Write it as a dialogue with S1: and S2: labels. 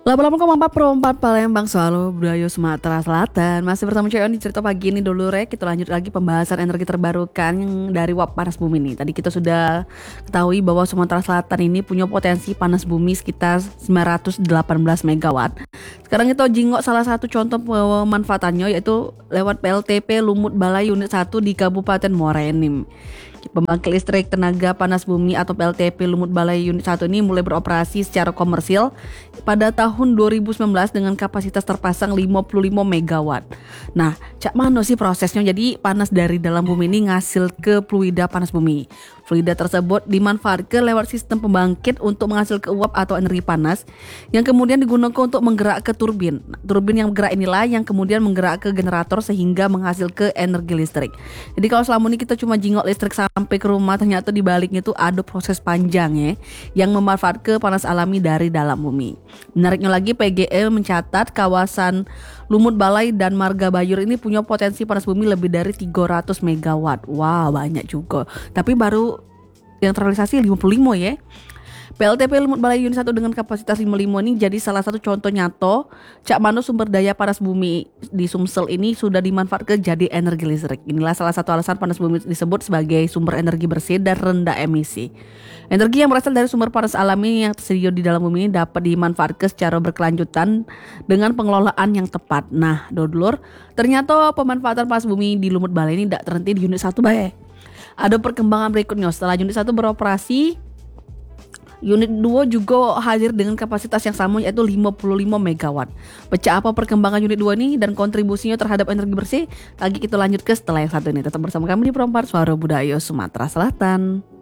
S1: 88,4 Palembang selalu Budaya Sumatera Selatan. Masih bersama Coyon di cerita pagi ini dulu Rek. Kita lanjut lagi pembahasan energi terbarukan yang dari uap panas bumi nih. Tadi kita sudah ketahui bahwa Sumatera Selatan ini punya potensi panas bumi sekitar 918 megawatt. Sekarang kita jingok salah satu contoh pemanfaatannya yaitu lewat PLTP Lumut Balai Unit 1 di Kabupaten Morenim. Pembangkit listrik tenaga panas bumi atau PLTP Lumut Balai Unit 1 ini mulai beroperasi secara komersil pada tahun 2019 dengan kapasitas terpasang 55 megawatt. Nah, cak mano sih prosesnya? Jadi panas dari dalam bumi ini ngasil ke fluida panas bumi. Fluida tersebut dimanfaatkan lewat sistem pembangkit untuk menghasilkan uap atau energi panas yang kemudian digunakan untuk menggerak ke turbin. Turbin yang bergerak inilah yang kemudian menggerak ke generator sehingga menghasilkan energi listrik. Jadi kalau selama ini kita cuma jingok listrik sampai ke rumah, ternyata di baliknya itu ada proses panjang ya yang memanfaatkan panas alami dari dalam bumi. Menariknya lagi, PGE mencatat kawasan Lumut Balai dan Marga Bayur ini punya potensi panas bumi lebih dari 300 megawatt. Wah, banyak juga. Tapi baru yang terrealisasi 55 ya. PLTP Lumut Balai Unit 1 dengan kapasitas 55 ini jadi salah satu contoh nyata cak mano sumber daya panas bumi di Sumsel ini sudah dimanfaatkan jadi energi listrik. Inilah salah satu alasan panas bumi disebut sebagai sumber energi bersih dan rendah emisi. Energi yang berasal dari sumber panas alami yang tersedia di dalam bumi ini dapat dimanfaatkan secara berkelanjutan dengan pengelolaan yang tepat. Nah, dodolur, ternyata pemanfaatan panas bumi di Lumut Balai ini tidak terhenti di Unit 1 bae. Ada perkembangan berikutnya. Setelah Unit 1 beroperasi, Unit 2 juga hadir dengan kapasitas yang sama yaitu 55 megawatt. Pecah apa perkembangan Unit 2 ini dan kontribusinya terhadap energi bersih? Lagi kita lanjut ke setelah yang satu ini. Tetap bersama kami di Perempat Suara Budaya Sumatera Selatan.